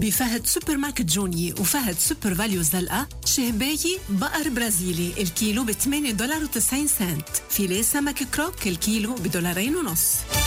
بفهد سوبر ماركت جوني وفهد سوبر فاليو زلقة شهباجي بقر برازيلي الكيلو $8.90. فيليه سمك كروك الكيلو $2.50.